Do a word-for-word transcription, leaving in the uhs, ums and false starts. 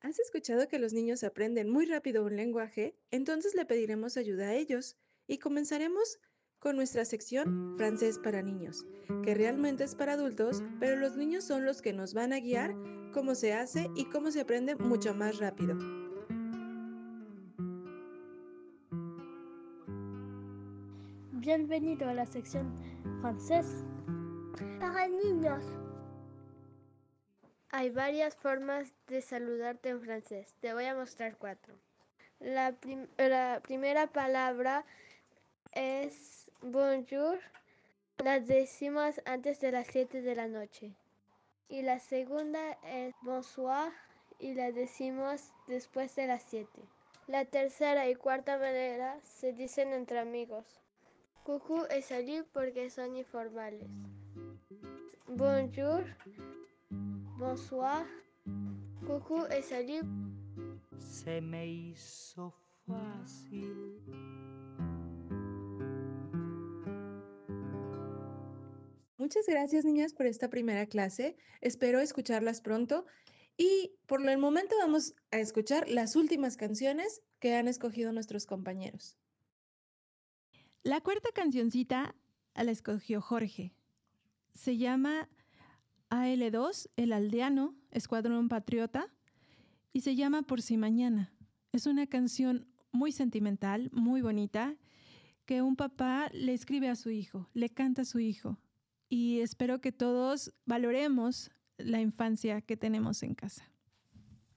¿Has escuchado que los niños aprenden muy rápido un lenguaje? Entonces le pediremos ayuda a ellos y comenzaremos con nuestra sección Francés para niños, que realmente es para adultos, pero los niños son los que nos van a guiar cómo se hace y cómo se aprende mucho más rápido. Bienvenido a la sección francés para niños. Hay varias formas de saludarte en francés. Te voy a mostrar cuatro. La, prim- la primera palabra es bonjour. La decimos antes de las siete de la noche. Y la segunda es bonsoir y la decimos después de las siete. La tercera y cuarta manera se dicen entre amigos. Coucou et salut porque son informales. Bonjour, bonsoir, coucou et salut. Se me hizo fácil. Muchas gracias, niñas, por esta primera clase. Espero escucharlas pronto. Y por el momento vamos a escuchar las últimas canciones que han escogido nuestros compañeros. La cuarta cancioncita la escogió Jorge. Se llama A L dos, El Aldeano, Escuadrón Patriota, y se llama Por si mañana. Es una canción muy sentimental, muy bonita, que un papá le escribe a su hijo, le canta a su hijo. Y espero que todos valoremos la infancia que tenemos en casa.